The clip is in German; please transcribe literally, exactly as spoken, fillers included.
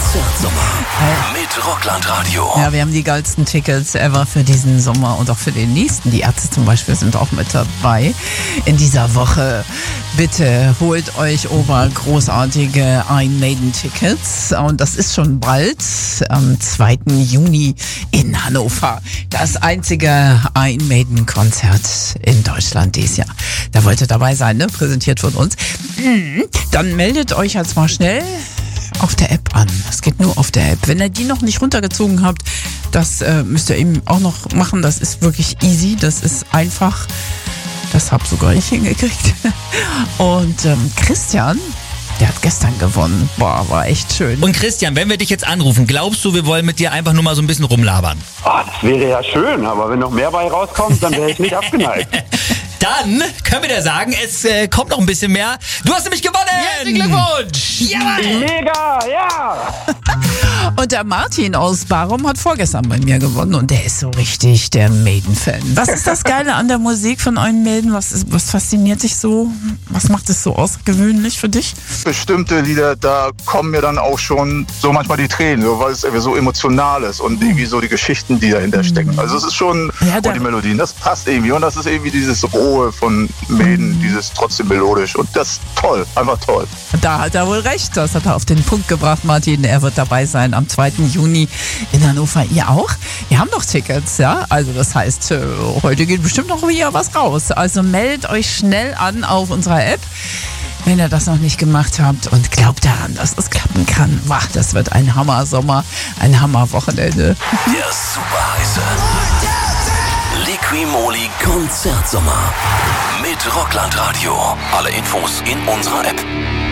Konzertsommer mit Rockland-Radio. Ja, wir haben die geilsten Tickets ever für diesen Sommer und auch für den nächsten. Die Ärzte zum Beispiel sind auch mit dabei in dieser Woche. Bitte holt euch obergroßartige Iron Maiden-Tickets. Und das ist schon bald, am zweiten Juni in Hannover. Das einzige Iron Maiden-Konzert in Deutschland dieses Jahr. Da wollt ihr dabei sein, ne? Präsentiert von uns. Dann meldet euch jetzt mal schnell auf der App an. Das geht nur auf der App. Wenn ihr die noch nicht runtergezogen habt, das äh, müsst ihr eben auch noch machen. Das ist wirklich easy. Das ist einfach. Das hab sogar ich hingekriegt. Und ähm, Christian, der hat gestern gewonnen. Boah, war echt schön. Und Christian, wenn wir dich jetzt anrufen, glaubst du, wir wollen mit dir einfach nur mal so ein bisschen rumlabern? Oh, das wäre ja schön, aber wenn noch mehr bei rauskommt, dann wäre ich nicht abgeneigt. Dann können wir dir sagen, es äh, kommt noch ein bisschen mehr. Du hast nämlich gewonnen! Herzlichen Glückwunsch! Jawohl! Mega, ja! Und der Martin aus Barum hat vorgestern bei mir gewonnen und der ist so richtig der Maiden-Fan. Was ist das Geile an der Musik von euren Maiden? Was, ist, was fasziniert dich so? Was macht es so außergewöhnlich für dich? Bestimmte Lieder, da kommen mir dann auch schon so manchmal die Tränen, so, weil es irgendwie so emotional ist und irgendwie so die Geschichten, die dahinter stecken. Also es ist schon, Ja, da- und die Melodien, das passt irgendwie und das ist irgendwie dieses Rohe von Maiden, dieses trotzdem melodisch und das ist toll, einfach toll. Da hat er wohl recht. Das hat er auf den Punkt gebracht, Martin. Er wird dabei sein am zweiten Juni in Hannover. Ihr auch? Wir haben noch Tickets, ja? Also das heißt, äh, heute geht bestimmt noch wieder was raus. Also meldet euch schnell an auf unserer App, wenn ihr das noch nicht gemacht habt und glaubt daran, dass es klappen kann. Wah, das wird ein Hammer-Sommer, ein Hammer-Wochenende. Der super heiße Liqui-Moly Konzertsommer mit Rockland-Radio. Alle Infos in unserer App.